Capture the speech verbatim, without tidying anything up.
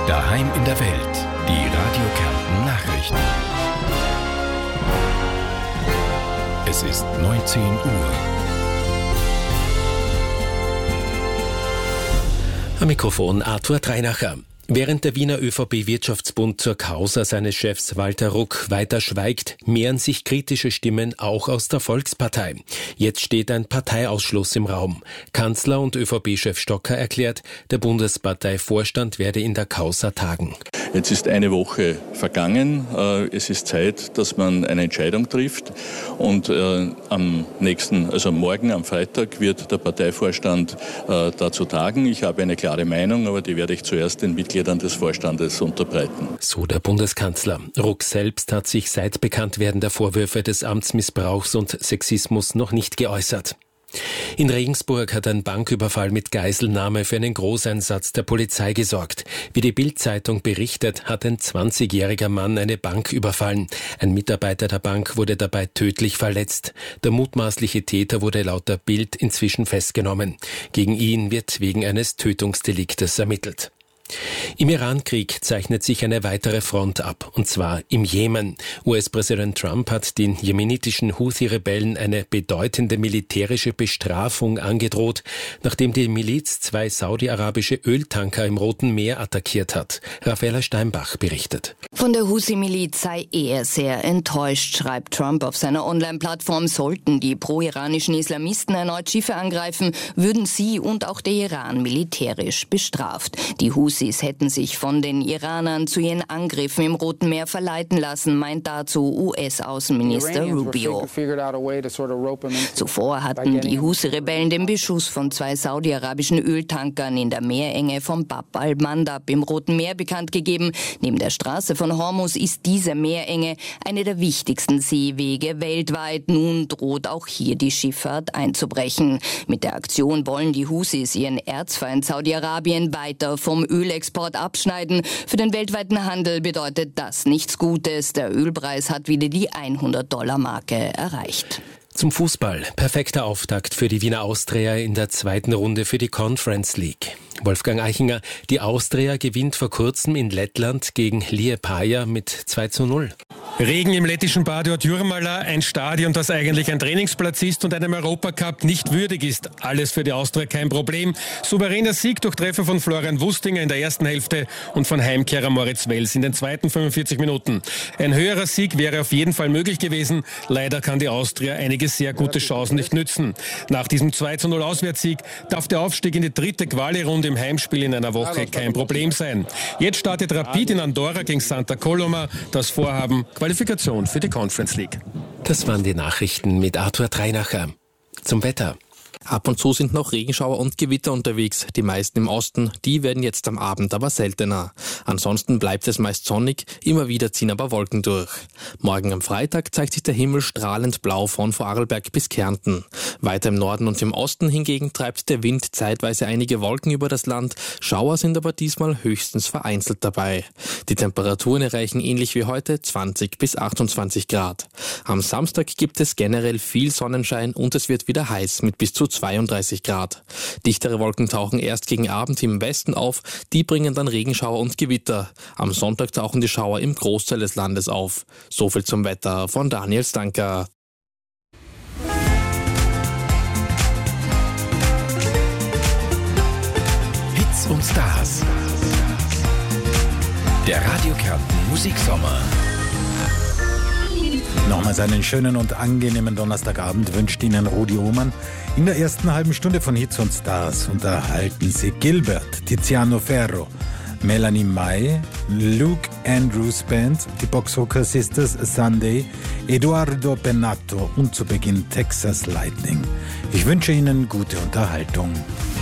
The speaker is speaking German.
Daheim in der Welt. Die Radio Kärnten Nachrichten. Es ist neunzehn Uhr. Am Mikrofon Arthur Dreinacher. Während der Wiener ÖVP-Wirtschaftsbund zur Causa seines Chefs Walter Ruck weiter schweigt, mehren sich kritische Stimmen auch aus der Volkspartei. Jetzt steht ein Parteiausschluss im Raum. Kanzler und ÖVP-Chef Stocker erklärt, der Bundesparteivorstand werde in der Causa tagen. Jetzt ist eine Woche vergangen. Es ist Zeit, dass man eine Entscheidung trifft. Und am nächsten, also morgen, am Freitag, wird der Parteivorstand dazu tagen. Ich habe eine klare Meinung, aber die werde ich zuerst den Mitgliedern des Vorstandes unterbreiten. So der Bundeskanzler. Ruck selbst hat sich seit Bekanntwerden der Vorwürfe des Amtsmissbrauchs und Sexismus noch nicht geäußert. In Regensburg hat ein Banküberfall mit Geiselnahme für einen Großeinsatz der Polizei gesorgt. Wie die Bild-Zeitung berichtet, hat ein zwanzigjähriger Mann eine Bank überfallen. Ein Mitarbeiter der Bank wurde dabei tödlich verletzt. Der mutmaßliche Täter wurde laut der Bild inzwischen festgenommen. Gegen ihn wird wegen eines Tötungsdeliktes ermittelt. Im Iran-Krieg zeichnet sich eine weitere Front ab, und zwar im Jemen. U S-Präsident Trump hat den jemenitischen Houthi-Rebellen eine bedeutende militärische Bestrafung angedroht, nachdem die Miliz zwei saudi-arabische Öltanker im Roten Meer attackiert hat. Raffaella Steinbach berichtet. Von der Houthi-Miliz sei er sehr enttäuscht, schreibt Trump auf seiner Online-Plattform. Sollten die pro-iranischen Islamisten erneut Schiffe angreifen, würden sie und auch der Iran militärisch bestraft. Die Houthis hätten sich von den Iranern zu ihren Angriffen im Roten Meer verleiten lassen, meint dazu U S-Außenminister Rubio. Zuvor hatten die Houthi-Rebellen den Beschuss von zwei saudi-arabischen Öltankern in der Meerenge von Bab al-Mandab im Roten Meer bekannt gegeben. Neben der Straße von Hormuz ist diese Meerenge eine der wichtigsten Seewege weltweit. Nun droht auch hier die Schifffahrt einzubrechen. Mit der Aktion wollen die Houthis ihren Erzfeind Saudi-Arabien weiter vom Ölexport abschneiden. Für den weltweiten Handel bedeutet das nichts Gutes. Der Ölpreis hat wieder die hundert-Dollar-Marke erreicht. Zum Fußball. Perfekter Auftakt für die Wiener Austria in der zweiten Runde für die Conference League. Wolfgang Eichinger, die Austria gewinnt vor kurzem in Lettland gegen Liepaja mit zwei zu null. Regen im lettischen Bad Jurmala, ein Stadion, das eigentlich ein Trainingsplatz ist und einem Europacup nicht würdig ist. Alles für die Austria kein Problem. Souveräner Sieg durch Treffer von Florian Wustinger in der ersten Hälfte und von Heimkehrer Moritz Wels in den zweiten fünfundvierzig Minuten. Ein höherer Sieg wäre auf jeden Fall möglich gewesen. Leider kann die Austria einige sehr gute Chancen nicht nützen. Nach diesem zwei zu null Auswärtssieg darf der Aufstieg in die dritte Quali-Runde im Heimspiel in einer Woche kein Problem sein. Jetzt startet Rapid in Andorra gegen Santa Coloma. Das Vorhaben Qualifikation für die Conference League. Das waren die Nachrichten mit Arthur Dreinacher. Zum Wetter. Ab und zu sind noch Regenschauer und Gewitter unterwegs. Die meisten im Osten, die werden jetzt am Abend aber seltener. Ansonsten bleibt es meist sonnig, immer wieder ziehen aber Wolken durch. Morgen am Freitag zeigt sich der Himmel strahlend blau von Vorarlberg bis Kärnten. Weiter im Norden und im Osten hingegen treibt der Wind zeitweise einige Wolken über das Land. Schauer sind aber diesmal höchstens vereinzelt dabei. Die Temperaturen erreichen ähnlich wie heute zwanzig bis achtundzwanzig Grad. Am Samstag gibt es generell viel Sonnenschein und es wird wieder heiß mit bis zu zweiunddreißig Grad. Dichtere Wolken tauchen erst gegen Abend im Westen auf, die bringen dann Regenschauer und Gewitter. Am Sonntag tauchen die Schauer im Großteil des Landes auf. So viel zum Wetter von Daniel Stanker. Hits und Stars. Der Radio Kärnten Musiksommer. Nochmals einen schönen und angenehmen Donnerstagabend wünscht Ihnen Rudi Ohmann. In der ersten halben Stunde von Hits und Stars unterhalten Sie Gilbert, Tiziano Ferro, Melanie Mai, Luke Andrews Band, die Boxhooker Sisters Sunday, Eduardo Benato und zu Beginn Texas Lightning. Ich wünsche Ihnen gute Unterhaltung.